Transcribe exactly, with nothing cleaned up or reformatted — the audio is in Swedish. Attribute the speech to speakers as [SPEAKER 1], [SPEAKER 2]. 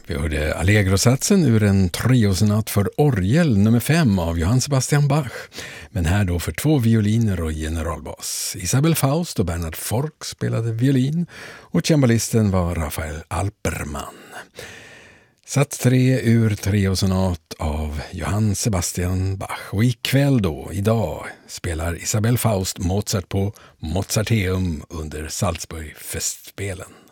[SPEAKER 1] Vi hörde Allegro-satsen ur en triosonat för orgel nummer fem av Johann Sebastian Bach. Men här då för två violiner och generalbas. Isabel Faust och Bernhard Fork spelade violin och cembalisten var Raphael Alperman. Sats tre ur triosonat av Johann Sebastian Bach. Och ikväll då, idag, spelar Isabel Faust Mozart på Mozarteum under Salzburg-festspelen.